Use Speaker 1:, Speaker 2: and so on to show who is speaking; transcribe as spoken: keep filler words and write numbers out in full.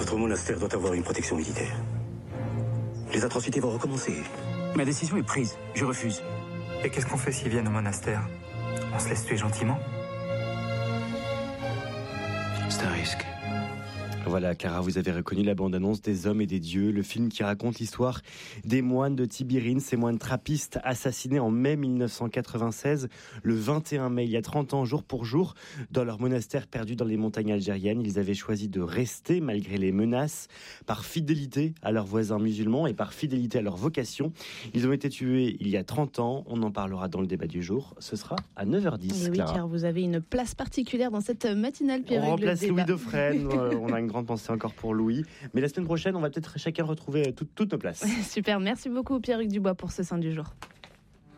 Speaker 1: Votre monastère doit avoir une protection militaire. Les atrocités vont recommencer.
Speaker 2: Ma décision est prise. Je refuse.
Speaker 3: Et qu'est-ce qu'on fait s'ils viennent au monastère? On se laisse tuer gentiment?
Speaker 2: C'est un risque.
Speaker 4: Voilà, Clara, vous avez reconnu la bande-annonce des Hommes et des Dieux, le film qui raconte l'histoire des moines de Tibérine, ces moines trappistes assassinés en mai mille neuf cent quatre-vingt-seize, le vingt et un mai, il y a trente ans, jour pour jour, dans leur monastère perdu dans les montagnes algériennes. Ils avaient choisi de rester malgré les menaces, par fidélité à leurs voisins musulmans et par fidélité à leur vocation. Ils ont été tués il y a trente ans, on en parlera dans le débat du jour, ce sera à neuf heures dix.
Speaker 5: Et oui,
Speaker 4: Clara.
Speaker 5: car vous avez une place particulière dans cette matinale, Pierre.
Speaker 4: On remplace Louis Dauphren, on a une grande pensée encore pour Louis. Mais la semaine prochaine, on va peut-être chacun retrouver toutes, toutes nos places.
Speaker 5: Super, merci beaucoup Pierre-Hugues Dubois pour ce sein du jour.